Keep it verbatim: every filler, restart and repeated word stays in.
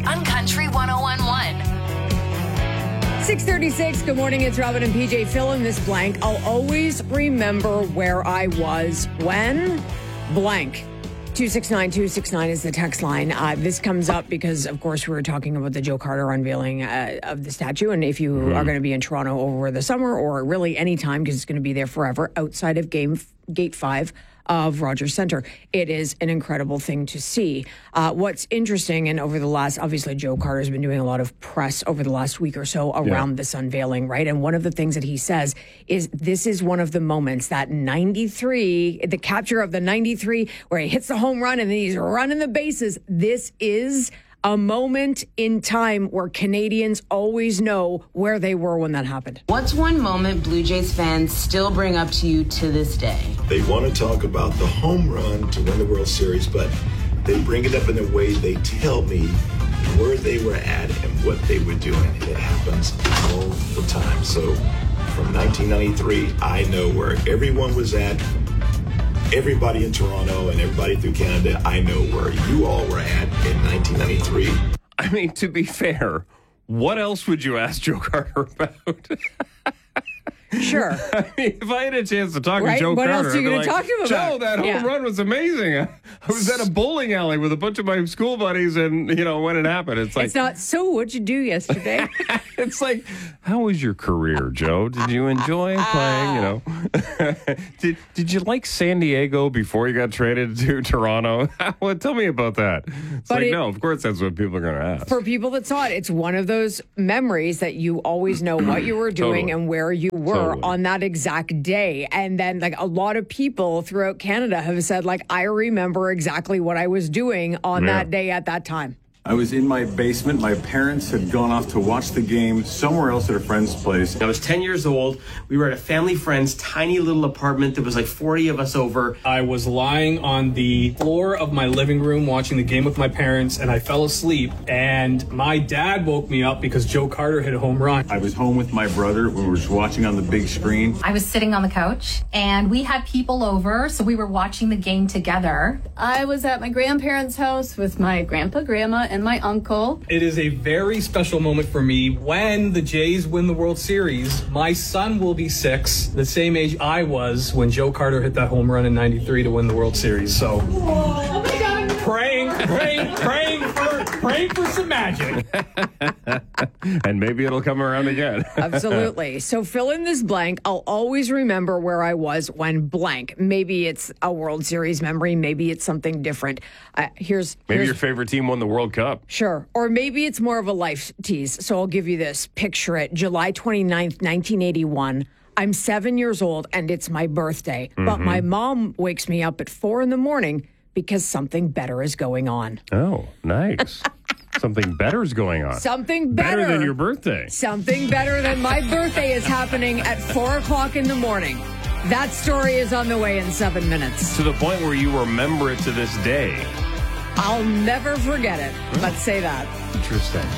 on Country one oh one point one. six thirty-six, good morning, it's Robin and P J. Fill in this blank. I'll always remember where I was when blank. two six nine two six nine is the text line. Uh, this comes up because, of course, we were talking about the Joe Carter unveiling uh, of the statue. And if you mm. are going to be in Toronto over the summer or really any time, because it's going to be there forever, outside of game Gate five of Rogers Centre, it is an incredible thing to see. Uh, what's interesting, and over the last, obviously, Joe Carter's been doing a lot of press over the last week or so around yeah. this unveiling, right? And one of the things that he says is this is one of the moments that ninety-three, the capture of the ninety-three, where he hits the home run and then he's running the bases. This is a moment in time where Canadians always know where they were when that happened. What's one moment Blue Jays fans still bring up to you to this day? They want to talk about the home run to win the World Series, but they bring it up in a way they tell me where they were at and what they were doing. It happens all the time. So from nineteen ninety-three, I know where everyone was at. Everybody in Toronto and everybody through Canada, I know where you all were at in nineteen ninety-three. I mean, to be fair, what else would you ask Joe Carter about? Sure. I mean, if I had a chance to talk right? to Joe what Carter, else are you going like, to talk to him about? Joe, that home yeah. run was amazing. I was at a bowling alley with a bunch of my school buddies, and, you know, when it happened, it's like... It's not, so what'd you do yesterday? It's like, how was your career, Joe? Did you enjoy playing, you know? did Did you like San Diego before you got traded to Toronto? Well, tell me about that. It's but like, it, no, of course that's what people are going to ask. For people that saw it, it's one of those memories that you always know what you were doing totally. and where you were totally. on that exact day. And then, like, a lot of people throughout Canada have said, like, I remember exactly what I was doing on yeah. that day at that time. I was in my basement. My parents had gone off to watch the game somewhere else at a friend's place. I was ten years old. We were at a family friend's tiny little apartment. There was like forty of us over. I was lying on the floor of my living room watching the game with my parents, and I fell asleep. And my dad woke me up because Joe Carter hit a home run. I was home with my brother. We were watching on the big screen. I was sitting on the couch, and we had people over, so we were watching the game together. I was at my grandparents' house with my grandpa, grandma, and my uncle. It is a very special moment for me. When the Jays win the World Series, my son will be six, the same age I was when Joe Carter hit that home run in ninety-three to win the World Series. So, oh my God. praying, praying, praying for, praying for some magic. And maybe it'll come around again. Absolutely. So fill in this blank. I'll always remember where I was when blank. Maybe it's a World Series memory. Maybe it's something different. Uh, here's Maybe here's, your favorite team won the World Cup. Sure. Or maybe it's more of a life tease. So I'll give you this. Picture it. July twenty-ninth, nineteen eighty-one. I'm seven years old and it's my birthday. Mm-hmm. But my mom wakes me up at four in the morning because something better is going on. Oh, nice. Something better is going on. Something better. Better than your birthday. Something better than my birthday is happening at four o'clock in the morning. That story is on the way in seven minutes. To the point where you remember it to this day. I'll never forget it. Let's say that. Interesting.